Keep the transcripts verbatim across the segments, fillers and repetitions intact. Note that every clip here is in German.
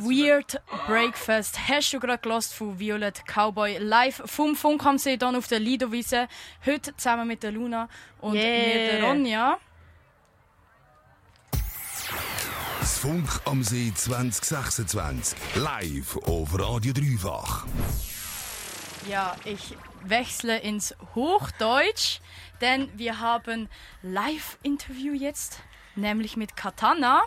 Weird Breakfast hast du gerade gehört von Violet Cowboy live vom Funk am See hier auf der Lidowiese. Heute zusammen mit der Luna und yeah. mit der Ronja. Das Funk am See zwanzig sechsundzwanzig live auf Radio Dreifach. Ja, ich wechsle ins Hochdeutsch, denn wir haben Live-Interview jetzt, nämlich mit Katana.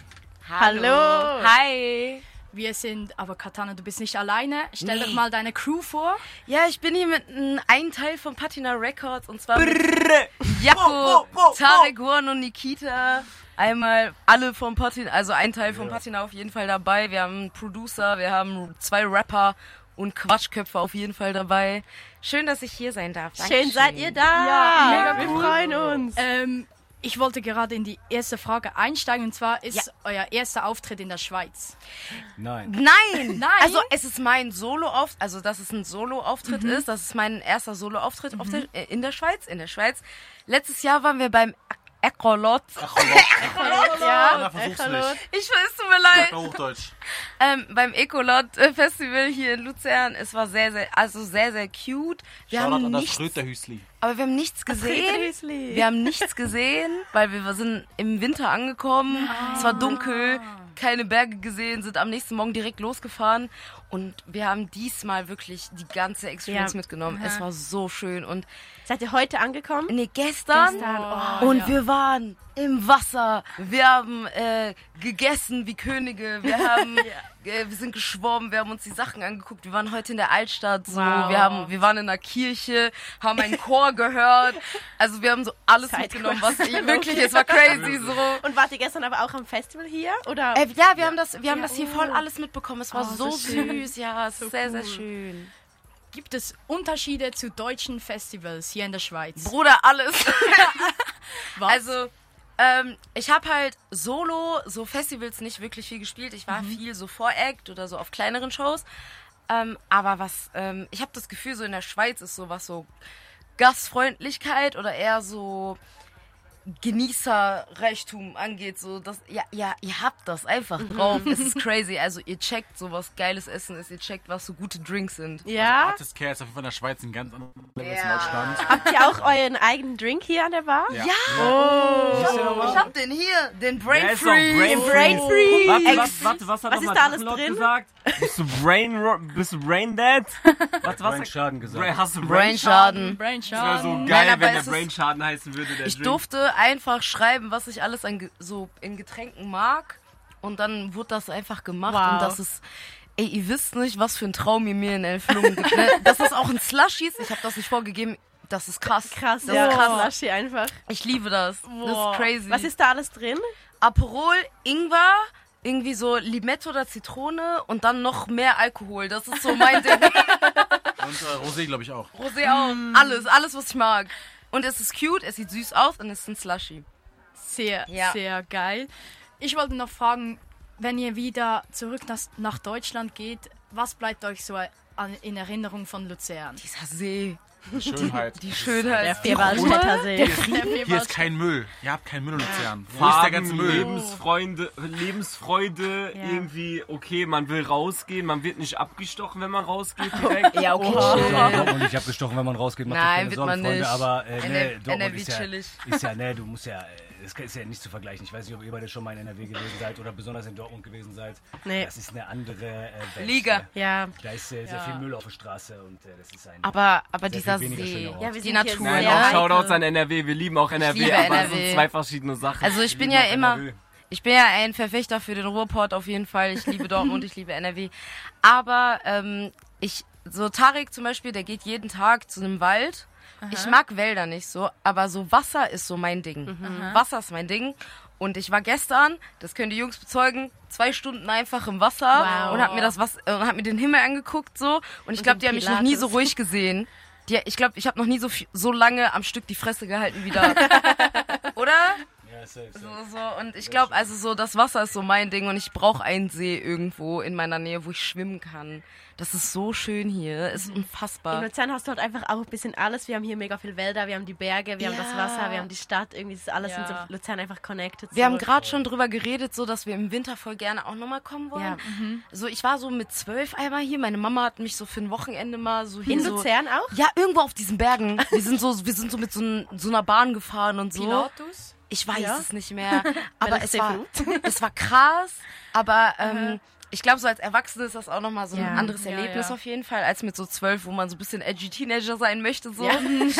Hallo. Hi. Wir sind, aber Katana, du bist nicht alleine. Stell nee. doch mal deine Crew vor. Ja, ich bin hier mit einem Teil von Patina Records und zwar mit Jaco, Tarek, Juan und Nikita. Einmal alle vom Patina, also ein Teil vom Patina auf jeden Fall dabei. Wir haben einen Producer, wir haben zwei Rapper und Quatschköpfe auf jeden Fall dabei. Schön, dass ich hier sein darf. Dankeschön. Schön seid ihr da. Ja, mega cool. Wir freuen uns. Ähm, ich wollte gerade in die erste Frage einsteigen, und zwar ist ja. euer erster Auftritt in der Schweiz. Nein. Nein. Nein. Also es ist mein Solo-Auftritt, also dass es ein Solo-Auftritt mhm. ist. Das ist mein erster Solo-Auftritt mhm. auf der, äh, in der Schweiz. In der Schweiz. Letztes Jahr waren wir beim Echolot. Echolot. Echolot, ja. Echolot. Ich weiß, es tut mir leid. Hochdeutsch. Ähm, beim Echolot Festival hier in Luzern. Es war sehr, sehr, also sehr, sehr cute. Wir Shoutout haben an nichts, das Röterhüsli. aber wir haben nichts gesehen. Wir haben nichts gesehen, weil wir sind im Winter angekommen. Ah. Es war dunkel, keine Berge gesehen, sind am nächsten Morgen direkt losgefahren. Und wir haben diesmal wirklich die ganze Experience ja. mitgenommen. Aha. Es war so schön. Und seid ihr heute angekommen? Nee, gestern. gestern. Oh, und ja. wir waren im Wasser. Wir haben äh, gegessen wie Könige. Wir haben, ja. äh, wir sind geschwommen. Wir haben uns die Sachen angeguckt. Wir waren heute in der Altstadt. So. Wow. Wir haben, wir waren in der Kirche, haben einen Chor gehört. Also wir haben so alles Zeit mitgenommen, was ich, wirklich. Es war crazy so. Und wart ihr gestern aber auch am Festival hier oder? Äh, ja, wir haben das, wir haben ja. das hier voll alles mitbekommen. Es war oh, so, so süß. Ja, es so ist sehr, cool. sehr schön. Gibt es Unterschiede zu deutschen Festivals hier in der Schweiz? Bruder, alles. Was? Also, ähm, ich habe halt solo, so Festivals nicht wirklich viel gespielt. Ich war mhm. viel so Voract oder so auf kleineren Shows. Ähm, aber was, ähm, ich habe das Gefühl, so in der Schweiz ist sowas so Gastfreundlichkeit oder eher so Genießerreichtum angeht, so das, ja, ja, ihr habt das einfach drauf. Es ist crazy. Also ihr checkt so, was geiles Essen ist, ihr checkt, was so gute Drinks sind. Ja. Also Artist Care ist auf jeden Fall in der Schweiz ein ganz anderes Level als in Deutschland. Habt ihr auch euren eigenen Drink hier an der Bar? Ja. ja. Oh. Ich hab, ich hab den hier, den Brain Free. Den Brain Free. Warte, warte, warte, was hat was ist da alles drin? Gesagt? Bist du Brain, bist du Brain Dead? Was, was? Brain Schaden gesagt. Brain, hast du Brain Schaden? Brain Schaden. Das wäre so Nein, geil, aber wenn der es ist- Brain Schaden heißen würde. Der Ich Drink. durfte einfach schreiben, was ich alles an Ge- so in Getränken mag. Und dann wurde das einfach gemacht. Wow. Und das ist, ey, ihr wisst nicht, was für ein Traum ihr mir in Elflungen gibt. Ne? Das ist auch ein Slushies. Ich habe das nicht vorgegeben. Das ist krass. Krass, das ja. ist krass. Slushy einfach. Ich liebe das. Wow. Das ist crazy. Was ist da alles drin? Aperol, Ingwer, irgendwie so Limette oder Zitrone und dann noch mehr Alkohol. Das ist so mein Ding. Und äh, Rosé, glaube ich, auch. Rosé auch. Mm. Alles, alles, was ich mag. Und es ist cute, es sieht süß aus und es ist ein Slushy. Sehr, Ja. sehr geil. Ich wollte noch fragen, wenn ihr wieder zurück nach, nach Deutschland geht, was bleibt euch so an, in Erinnerung von Luzern? Dieser See. Die Schönheit. Die Schönheit. Der Vierwaldstätter See. Hier ist kein Müll. Ihr habt keinen Müll in Luzern. Wo ist Farben, der ganze Müll? Lebensfreunde, Lebensfreude, Ja. irgendwie, okay, man will rausgehen, man wird nicht abgestochen, wenn man rausgeht direkt. Ja, okay, Oh. chill. Ja, Dortmund nicht abgestochen, wenn man rausgeht. Macht Nein, euch keine wird Sorgen, man Freunde, nicht. aber äh, nee, N- Dortmund N R W ist ja, chillig. ist ja, nee, du musst ja, das ist ja nicht zu vergleichen. Ich weiß nicht, ob ihr beide schon mal in N R W gewesen seid oder besonders in Dortmund gewesen seid. Nee. Das ist eine andere äh, Welt. Liga. Ja. Da ist äh, sehr Ja. viel Müll auf der Straße und äh, das ist ein... Aber, aber Sehr dieser viel weniger See, schöner Ort. Ja, wir die sind Natur. hier Nein, sehr- auch Shoutouts an N R W, wir lieben auch N R W, liebe aber N R W. es sind zwei verschiedene Sachen. Also ich bin liebe ja auch immer, N R W. ich bin ja ein Verfechter für den Ruhrpott auf jeden Fall. Ich liebe Dortmund, ich liebe N R W. Aber ähm, ich, so Tarek zum Beispiel, der geht jeden Tag zu einem Wald. Ich mag Wälder nicht so, aber so Wasser ist so mein Ding. Wasser ist mein Ding. Und ich war gestern, das können die Jungs bezeugen, zwei Stunden einfach im Wasser Wow. und hab mir das was, äh, und hab mir den Himmel angeguckt so. Und ich glaube, die haben mich noch nie so Pilates. ruhig gesehen. Die, ich glaube, ich habe noch nie so viel, so lange am Stück die Fresse gehalten wie da. Oder? Ja, safe, safe. So, so. Und ich glaube, also so, das Wasser ist so mein Ding und ich brauche einen See irgendwo in meiner Nähe, wo ich schwimmen kann. Das ist so schön hier, ist In unfassbar. Luzern hast du halt einfach auch ein bisschen alles. Wir haben hier mega viel Wälder, wir haben die Berge, wir haben Ja. das Wasser, wir haben die Stadt. Irgendwie ist alles in so Ja. Luzern einfach connected. Wir so. haben gerade schon drüber geredet, so dass wir im Winter voll gerne auch nochmal kommen wollen. Ja. So, ich war so mit zwölf einmal hier. Meine Mama hat mich so für ein Wochenende mal so hier In so. Luzern auch? Ja, irgendwo auf diesen Bergen. Wir sind so, wir sind so mit so, n- so einer Bahn gefahren und so. Pilatus? Ich weiß Ja. es nicht mehr. Aber Welches es war, Seafood? es war krass. Aber ähm, ich glaube, so als Erwachsene ist das auch nochmal so ein Ja. anderes Ja, Erlebnis ja. auf jeden Fall, als mit so zwölf, wo man so ein bisschen edgy Teenager sein möchte. So. Ja.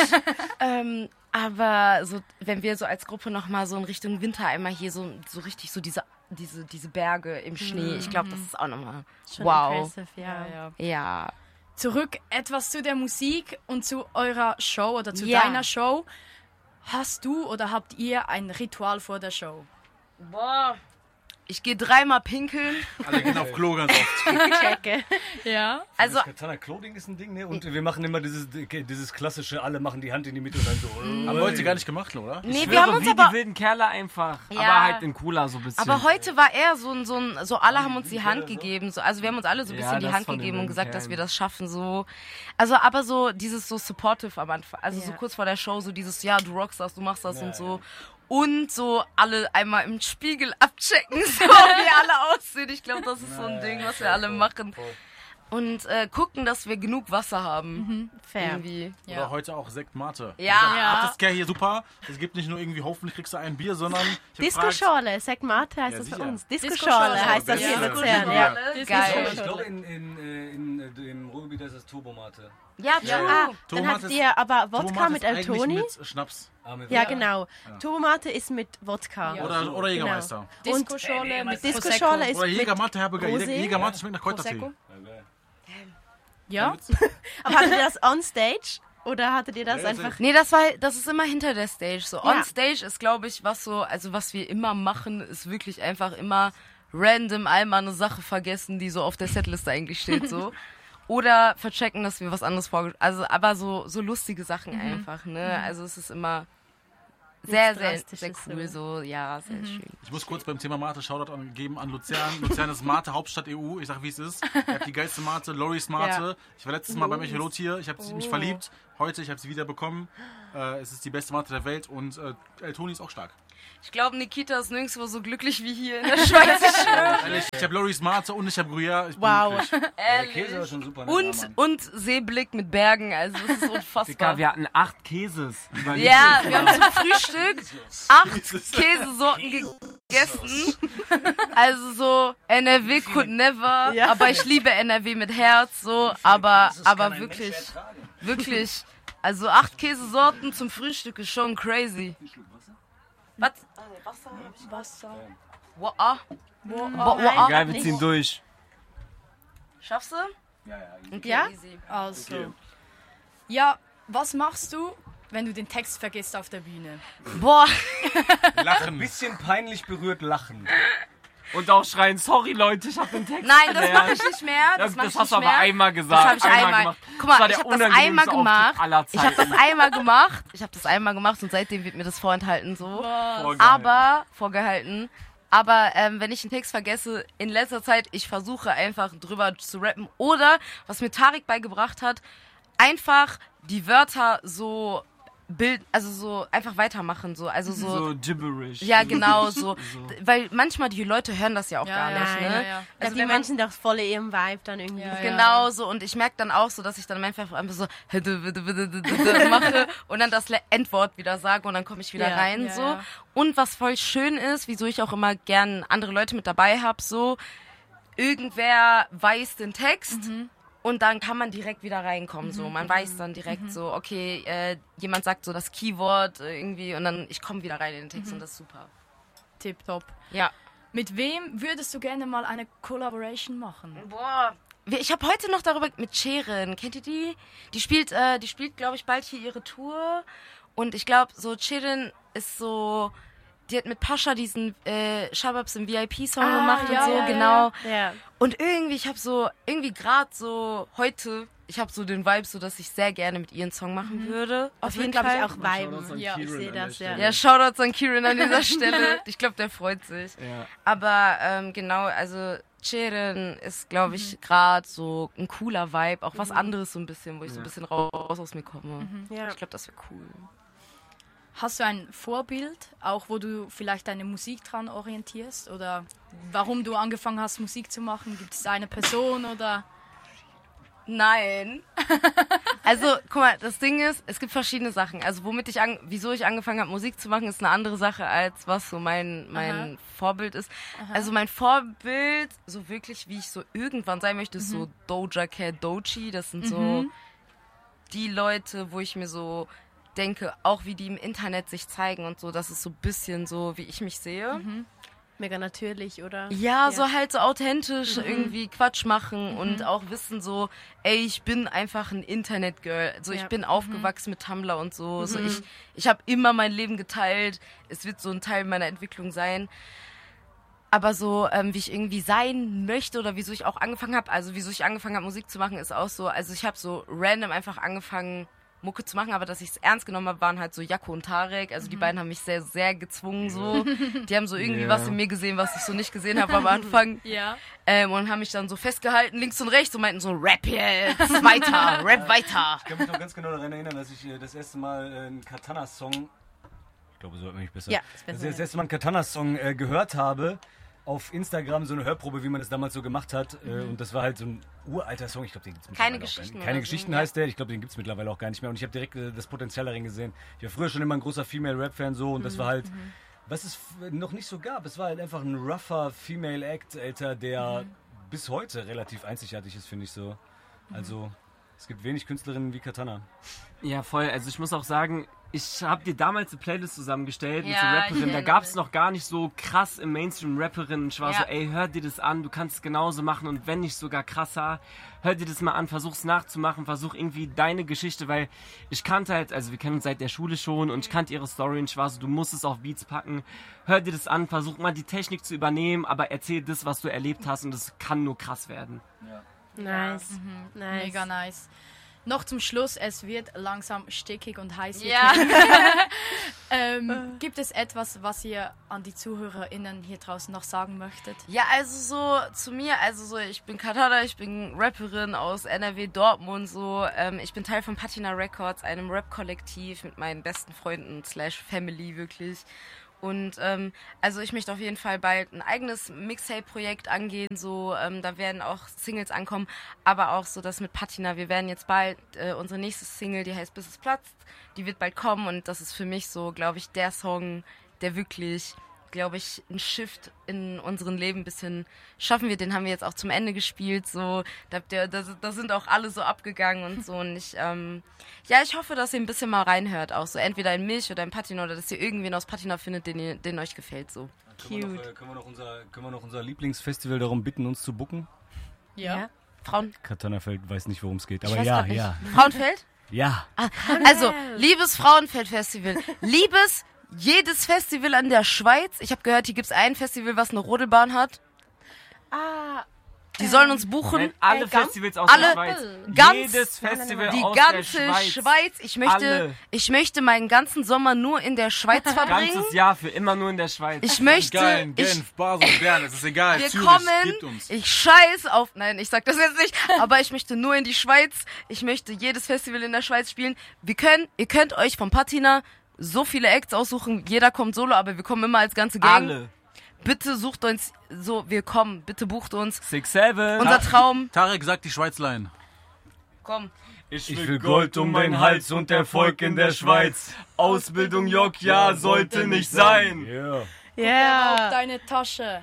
ähm, aber so, wenn wir so als Gruppe nochmal so in Richtung Winter einmal hier so, so richtig so diese, diese, diese Berge im Schnee, ich glaube, das ist auch nochmal Schon wow. impressive, ja. ja. Ja. Zurück etwas zu der Musik und zu eurer Show oder zu Ja. deiner Show. Hast du oder habt ihr ein Ritual vor der Show? Boah. Ich gehe dreimal pinkeln. Alle gehen auf Klo ganz oft. Checke. Ja. Also, Das Katana Clothing ist ein Ding, ne? Und wir machen immer dieses, dieses klassische, alle machen die Hand in die Mitte und dann so. Haben wir heute gar nicht gemacht, oder? nee, Ich wir haben schwöre, uns wie aber... die wilden Kerle einfach. Ja. Aber halt in cooler so ein bisschen. Aber heute war eher so ein, so ein, so alle haben uns die Hand gegeben. So, also wir haben uns alle so ein Ja, bisschen die das Hand von den gegeben und wilden gesagt, dass Kerlen. wir das schaffen. So, also aber so dieses so supportive am Anfang, also so Ja. kurz vor der Show, so dieses, ja, du rockst das, du machst das und so. Und so alle einmal im Spiegel abchecken, so wie alle aussehen. Ich glaube, das ist so ein Ding, was wir alle machen. Und äh, gucken, dass wir genug Wasser haben. Fair. Irgendwie. Oder heute auch Sekt Mate. Ja. Ach, das ist geil hier super. Es gibt nicht nur irgendwie, hoffentlich kriegst du ein Bier, sondern ich hab gefragt, Disco-Schorle, Sekt Mate heißt Ja, das bei sicher. uns. Disco-Schorle Disco-Schorle heißt das Ja, hier in ja. Luzern, Ja. ja. Geil. Ich glaube, in, in, äh, in, äh, im Ruhrgebiet heißt das Turbomate. Ja, true. Ah, dann Tomate habt ist- ihr aber Wodka Tomate mit ist eigentlich Eltoni? mit Schnaps. Ah, mit Ja, Wodka. genau. Turbomate ist mit Wodka. Ja. Oder, oder Jägermeister. Disco-Schorle mit Disco-Schorle ist Oder mit... Jägermate, Herberger. Rosé? Jägermate schmeckt nach Kräutertee. Prosecco. Ja, geil. Ja. Aber hattet ihr das on stage? Oder hattet ihr das Ja, einfach... Nee, das war, das ist immer hinter der Stage. So Ja. on Stage ist, glaube ich, was so, also was wir immer machen, ist wirklich einfach immer random einmal eine Sache vergessen, die so auf der Setliste eigentlich steht, so. Oder verchecken, dass wir was anderes vorgestellt, also, aber so, so lustige Sachen einfach, ne. Also es ist immer sehr, sehr, sehr Drastisches cool, so, ja, sehr schön. Ich muss kurz beim Thema Mate Shoutout an- geben an Luzern. Luzern ist Mate, Hauptstadt E U. Ich sag, wie es ist. Ihr habt die geilste Mate, Loris Mate. Ja. Ich war letztes Mal beim Echolot hier. Ich habe mich verliebt. Heute, ich habe sie wieder bekommen. Äh, es ist die beste Mate der Welt und äh, El Toni ist auch stark. Ich glaube, Nikita ist nirgendwo so glücklich wie hier in der Schweiz. Ich schwöre. Ehrlich, ich habe Loris Mate und ich habe Gruyère. Ich bin Wow. glücklich. Der Käse war schon super. Ne? Und, Ja, Mann. und Seeblick mit Bergen, also das ist Digga, unfassbar. wir hatten acht Käses. Überleg Ja, dir. wir haben zum Frühstück acht Käsesorten gegessen. Also so N R W could never, Ja. aber ich liebe N R W mit Herz, so, aber, aber wirklich, wirklich, also acht Käsesorten zum Frühstück ist schon crazy. Was? Wasser? Wasser. Wow. Wow. Nein. Wow. Geil, wir Nicht. ziehen durch. Schaffst du? Ja, ja. Okay, Ja? easy. Also. Ja, was machst du, wenn du den Text vergisst auf der Bühne? Boah, Ein bisschen peinlich berührt lachen. Und auch schreien, sorry Leute, ich hab den Text nein, das gelernt. mache ich nicht mehr. Das, Das, mach das ich hast du nicht aber mehr. einmal gesagt. Das habe ich einmal. gemacht. Guck das war mal, der ich habe das unangenehmste einmal Auftritt gemacht. aller Ich habe Zeiten. das einmal gemacht. Ich habe das einmal gemacht und seitdem wird mir das vorenthalten so. Vorgehalten. Aber vorgehalten. Aber ähm, wenn ich einen Text vergesse, in letzter Zeit, ich versuche einfach drüber zu rappen. Oder, was mir Tarek beigebracht hat, einfach die Wörter so bild, also so einfach weitermachen. So. Also so, So gibberish. ja genau so. Weil manchmal die Leute hören das ja auch Ja, gar ja, nicht. ja, Ne? ja. Ja, Also die wenn man- Menschen doch voll in ihrem Vibe dann irgendwie. Ja, sind. ja. Genau so, und ich merke dann auch so, dass ich dann einfach einfach so mache und dann das Le- Endwort wieder sage und dann komme ich wieder Ja, rein ja, so. ja. Und was voll schön ist, wieso ich auch immer gern andere Leute mit dabei habe, so irgendwer weiß den Text und dann kann man direkt wieder reinkommen, so. Man weiß dann direkt so, okay, äh, jemand sagt so das Keyword äh, irgendwie und dann ich komme wieder rein in den Text und das ist super. Tipptopp. Ja. Mit wem würdest du gerne mal eine Collaboration machen? Boah. Ich habe heute noch darüber mit Cheren. Kennt ihr die? Die spielt, äh, die spielt, glaube ich, bald hier ihre Tour. Und ich glaube, so Cheren ist so. Die hat mit Pascha diesen äh, Shababs im V I P-Song Ah, gemacht ja, und so, ja, genau. Ja. Und irgendwie, ich habe so, irgendwie gerade so heute, ich habe so den Vibe, so dass ich sehr gerne mit ihr einen Song machen würde. Auf Das jeden wird, glaube Fall. ich, auch viben. Ja, Ich sehe das, ja. Ja, Shoutouts an Kieran an dieser Stelle. Ich glaube, der freut sich. Ja. Aber ähm, genau, also Cheren ist, glaube ich, Mhm. gerade so ein cooler Vibe. Auch was anderes so ein bisschen, wo ich so ein bisschen raus aus mir komme. Ja. Ich glaube, das wäre cool. Hast du ein Vorbild, auch wo du vielleicht deine Musik dran orientierst? Oder warum du angefangen hast, Musik zu machen? Gibt es eine Person oder... Nein. Also, guck mal, das Ding ist, es gibt verschiedene Sachen. Also, womit ich an, wieso ich angefangen habe, Musik zu machen, ist eine andere Sache, als was so mein, mein Vorbild ist. Also, mein Vorbild, so wirklich, wie ich so irgendwann sein möchte, ist so Doja Cat, Doechii. Das sind so die Leute, wo ich mir so denke, auch wie die im Internet sich zeigen und so, das ist so ein bisschen so, wie ich mich sehe. Mega natürlich, oder? Ja, so halt so authentisch irgendwie Quatsch machen und auch wissen so, ey, ich bin einfach ein Internet-Girl. Also ich Ja. bin aufgewachsen mit Tumblr und so. so ich ich habe immer mein Leben geteilt. Es wird so ein Teil meiner Entwicklung sein. Aber so, ähm, wie ich irgendwie sein möchte oder wieso ich auch angefangen habe, also wieso ich angefangen habe, Musik zu machen, ist auch so, also ich habe so random einfach angefangen, Mucke zu machen, aber dass ich es ernst genommen habe, waren halt so Jakko und Tarek. Also die beiden haben mich sehr, sehr gezwungen so. Die haben so irgendwie Ja. was in mir gesehen, was ich so nicht gesehen habe am Anfang. Ja. Ähm, und haben mich dann so festgehalten, links und rechts, und meinten so, Rap jetzt, weiter, Rap weiter. Ich kann mich noch ganz genau daran erinnern, dass ich äh, das erste Mal äh, einen Katana-Song, ich glaube, so hört man mich besser, Ja, das dass besser, ich das erste Mal einen Katana-Song äh, gehört habe, auf Instagram, so eine Hörprobe, wie man das damals so gemacht hat. Äh, und das war halt so ein uralter Song, ich glaube, den gibt es mittlerweile Keine auch gar Geschichten nicht. Keine oder so, Geschichten ja. heißt der, ich glaube, den gibt es mittlerweile auch gar nicht mehr. Und ich habe direkt äh, das Potenzial darin gesehen. Ich war früher schon immer ein großer Female-Rap-Fan so und das war halt, was es f- noch nicht so gab. Es war halt einfach ein rougher Female-Act, Alter, der bis heute relativ einzigartig ist, finde ich so. Also, es gibt wenig Künstlerinnen wie Katana. Ja, voll. Also ich muss auch sagen, ich habe dir damals eine Playlist zusammengestellt mit Ja, so ich Rapperinnen. Da erinnere gab es mich. noch gar nicht so krass im Mainstream Rapperinnen. Ich war Ja. so, ey, hör dir das an, du kannst es genauso machen und wenn nicht sogar krasser, hör dir das mal an, versuch's nachzumachen, versuch irgendwie deine Geschichte, weil ich kannte halt, also wir kennen uns seit der Schule schon und ich kannte ihre Story und ich war so, du musst es auf Beats packen. Hör dir das an, versuch mal die Technik zu übernehmen, aber erzähl das, was du erlebt hast und es kann nur krass werden. Nice. Nice. Mega nice. Noch zum Schluss, es wird langsam stickig und heiß. hier Ja. drin. ähm, gibt es etwas, was ihr an die ZuhörerInnen hier draußen noch sagen möchtet? Ja, also so zu mir, also so, ich bin Katana, ich bin Rapperin aus N R W Dortmund, so, ähm, ich bin Teil von Patina Records, einem Rap-Kollektiv mit meinen besten Freunden slash Family wirklich. Und ähm, also ich möchte auf jeden Fall bald ein eigenes Mixtape-Projekt angehen, so ähm, da werden auch Singles ankommen, aber auch so das mit Patina. Wir werden jetzt bald äh, unsere nächste Single, die heißt Bis es platzt, die wird bald kommen und das ist für mich so, glaube ich, der Song, der wirklich, glaube ich, einen Shift in unserem Leben ein bisschen schaffen wird. Den haben wir jetzt auch zum Ende gespielt, so da, der, da, da sind auch alle so abgegangen und so und ich, ähm, ja, ich hoffe, dass ihr ein bisschen mal reinhört, auch so entweder in mich oder in Patina oder dass ihr irgendwen aus Patina findet, den, ihr, den euch gefällt, so. Können wir, noch, äh, können, wir noch unser, können wir noch unser Lieblingsfestival darum bitten, uns zu booken? Ja. Frauen, Katanafeld weiß nicht, worum es geht, ich aber weiß ja, grad nicht. ja, Frauenfeld? ja. Ah, also, liebes Frauenfeld-Festival, liebes jedes Festival an der Schweiz. Ich habe gehört, hier gibt's ein Festival, was eine Rodelbahn hat. Ah, Die sollen uns buchen. Nein, alle Ey, ganz- Festivals aus alle- der Schweiz. ganz- Jedes Festival Die aus ganze der Schweiz. Schweiz. Ich möchte, Alle. ich möchte meinen ganzen Sommer nur in der Schweiz verbringen. Ganzes Jahr für immer nur in der Schweiz. Ich möchte, Geil, ich, Genf, Basel, Bern, es ist egal. wir Zürich, kommen, gibt uns. ich scheiß auf, nein, ich sag das jetzt nicht, aber ich möchte nur in die Schweiz. Ich möchte jedes Festival in der Schweiz spielen. Wir können, ihr könnt euch von Patina so viele Acts aussuchen. Jeder kommt solo, aber wir kommen immer als ganze Gang. Alle. Bitte sucht uns so, wir kommen, bitte bucht uns. Six, seven. Unser Traum, Tarek sagt die Schweizlein. komm. Ich will Gold um meinen Hals und Erfolg in der Schweiz. Ausbildung Jock, ja, sollte nicht sein. Yeah. Auf ja. deine Tasche.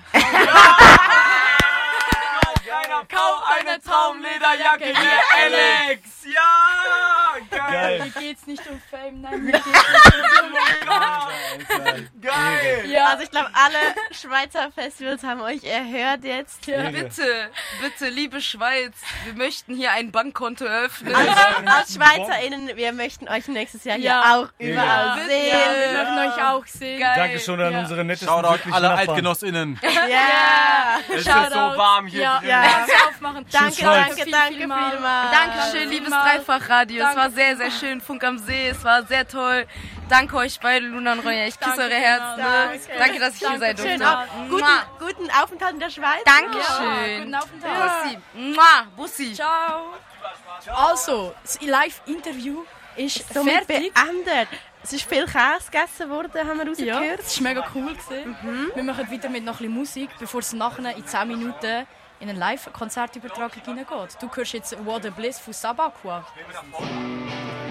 Keiner kauf eine Traumlederjacke, hier Alex. Ja, Geil. Mir geht's nicht um Fame, nein, mir geht's nicht um Fame. Geil! Ja, Also ich glaube, alle Schweizer Festivals haben euch erhört jetzt. ja. Bitte, bitte, liebe Schweiz, wir möchten hier ein Bankkonto eröffnen. Als SchweizerInnen, wir möchten euch nächstes Jahr hier Ja. auch überall Ja, sehen. wir möchten euch auch sehen. Geil. Dankeschön an Ja. unsere nettesten Shoutout wirklichen alle Nachbarn. EidgenossInnen. Ja. Es ist so Shoutout. warm hier Ja, drin. Ja. kannst du aufmachen. Danke, Schweiz. danke, Viel, danke vielmal. vielmals. Dankeschön, liebes Dreifachradio. Es war sehr, sehr schön. Funk am See, es war sehr toll. Danke euch beide, Luna und Ronja. Ich küsse Danke eure Herzen. vielmals. Danke, danke dass ich hier sein Schön, durfte. auch guten, Mua. guten Aufenthalt in der Schweiz. Ja, Dankeschön. guten Aufenthalt. Bussi. Mua. Bussi. Ciao. Also, das Live-Interview ist Somit fertig. beendet. Es ist viel Käse gegessen worden, haben wir Ja, rausgehört. das war mega cool. Mhm. Wir machen weiter mit noch ein bisschen Musik, bevor es nachher in zehn Minuten in eine Live-Konzertübertragung hineingeht. Du hörst jetzt What a Bliss von Sabaqua.